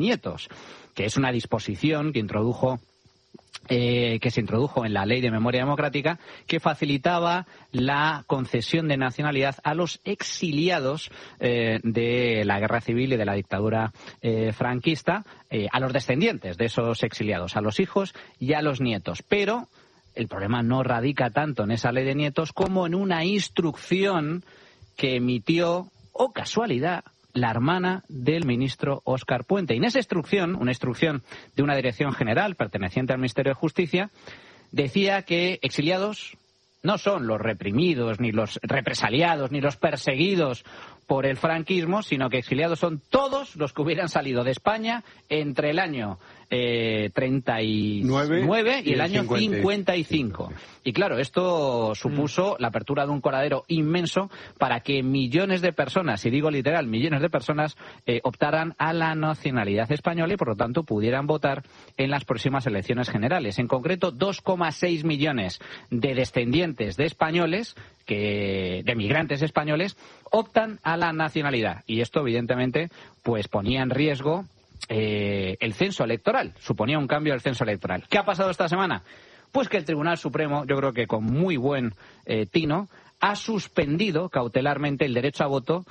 nietos, que es una disposición que se introdujo en la Ley de Memoria Democrática, que facilitaba la concesión de nacionalidad a los exiliados de la Guerra Civil y de la dictadura franquista, a los descendientes de esos exiliados, a los hijos y a los nietos. Pero el problema no radica tanto en esa Ley de Nietos como en una instrucción que emitió, oh casualidad, la hermana del ministro Óscar Puente. Y en esa instrucción, una instrucción de una dirección general perteneciente al Ministerio de Justicia, decía que exiliados no son los reprimidos, ni los represaliados, ni los perseguidos por el franquismo, sino que exiliados son todos los que hubieran salido de España entre el año 39 y el año 55. Y claro, esto supuso la apertura de un coladero inmenso para que millones de personas, y digo literal, millones de personas, optaran a la nacionalidad española y por lo tanto pudieran votar en las próximas elecciones generales. En concreto, 2,6 millones de descendientes de españoles, de migrantes españoles, optan a la nacionalidad. Y esto, evidentemente, pues ponía en riesgo el censo electoral, suponía un cambio del censo electoral. ¿Qué ha pasado esta semana? Pues que el Tribunal Supremo, yo creo que con muy buen tino, ha suspendido cautelarmente el derecho a voto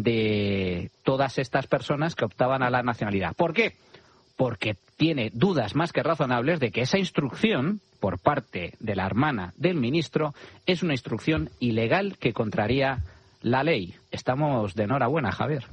de todas estas personas que optaban a la nacionalidad. ¿Por qué? Porque tiene dudas más que razonables de que esa instrucción, por parte de la hermana del ministro, es una instrucción ilegal que contraría la ley. Estamos de enhorabuena, Javier.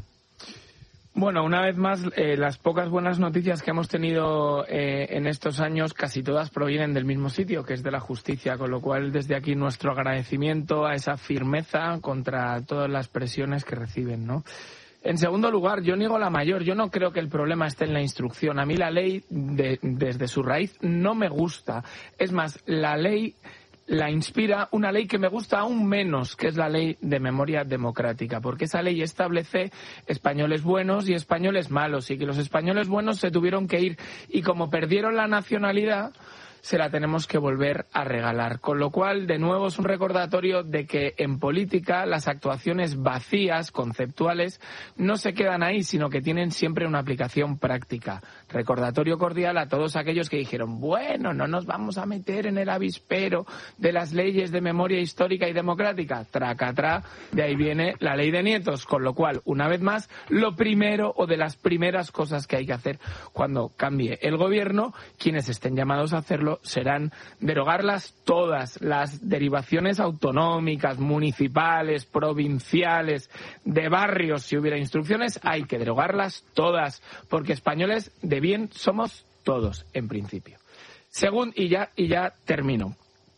Bueno, una vez más, las pocas buenas noticias que hemos tenido en estos años, casi todas provienen del mismo sitio, que es de la justicia, con lo cual desde aquí nuestro agradecimiento a esa firmeza contra todas las presiones que reciben, ¿no? En segundo lugar, yo niego la mayor. Yo no creo que el problema esté en la instrucción. A mí la ley, desde su raíz, no me gusta. Es más, la ley la inspira una ley que me gusta aún menos, que es la Ley de Memoria Democrática, porque esa ley establece españoles buenos y españoles malos, y que los españoles buenos se tuvieron que ir, y como perdieron la nacionalidad, se la tenemos que volver a regalar. Con lo cual, de nuevo, es un recordatorio de que en política las actuaciones vacías, conceptuales, no se quedan ahí, sino que tienen siempre una aplicación práctica. Recordatorio cordial a todos aquellos que dijeron, bueno, no nos vamos a meter en el avispero de las leyes de memoria histórica y democrática. Tracatrá, de ahí viene la Ley de Nietos. Con lo cual, una vez más, lo primero o de las primeras cosas que hay que hacer cuando cambie el gobierno, quienes estén llamados a hacerlo, serán derogarlas todas, las derivaciones autonómicas, municipales, provinciales, de barrios. Si hubiera instrucciones, hay que derogarlas todas, porque españoles de bien somos todos, en principio. Y ya termino.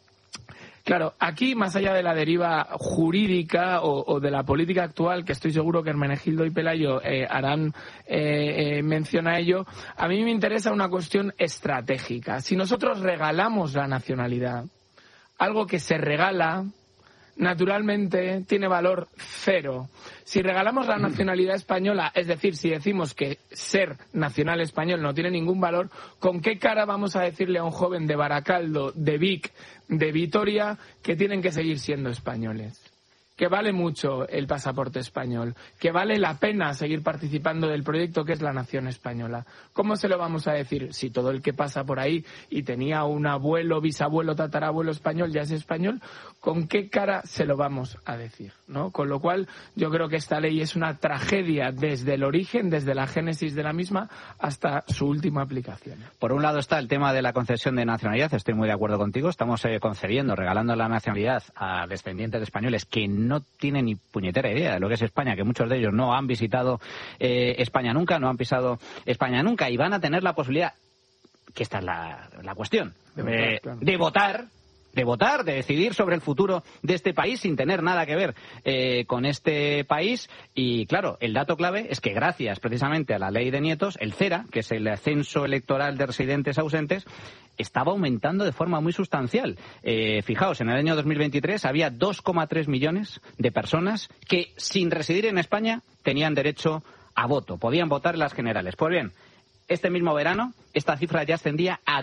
Claro, aquí, más allá de la deriva jurídica o de la política actual, que estoy seguro que Hermenegildo y Pelayo harán mención a ello, a mí me interesa una cuestión estratégica. Si nosotros regalamos la nacionalidad, algo que se regala, naturalmente tiene valor cero. Si regalamos la nacionalidad española, es decir, si decimos que ser nacional español no tiene ningún valor, ¿con qué cara vamos a decirle a un joven de Baracaldo, de Vic, de Vitoria, que tienen que seguir siendo españoles? Que vale mucho el pasaporte español, que vale la pena seguir participando del proyecto que es la nación española. ¿Cómo se lo vamos a decir si todo el que pasa por ahí y tenía un abuelo, bisabuelo, tatarabuelo español ya es español? ¿Con qué cara se lo vamos a decir, ¿no? Con lo cual, yo creo que esta ley es una tragedia desde el origen, desde la génesis de la misma hasta su última aplicación. Por un lado está el tema de la concesión de nacionalidad, estoy muy de acuerdo contigo, estamos concediendo, regalando la nacionalidad a descendientes de españoles que no tienen ni puñetera idea de lo que es España, que muchos de ellos no han visitado España nunca, no han pisado España nunca, y van a tener la posibilidad, que esta es la cuestión, de votar, de decidir sobre el futuro de este país sin tener nada que ver con este país. Y claro, el dato clave es que gracias precisamente a la Ley de Nietos, el CERA, que es el Censo Electoral de Residentes Ausentes, estaba aumentando de forma muy sustancial. Fijaos, en el año 2023 había 2,3 millones de personas que, sin residir en España, tenían derecho a voto, podían votar en las generales. Pues bien, este mismo verano, esta cifra ya ascendía a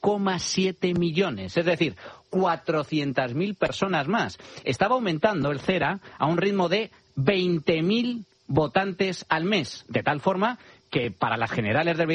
2,7 millones, es decir, 400.000 personas más. Estaba aumentando el CERA a un ritmo de 20.000 votantes al mes, de tal forma que para las generales del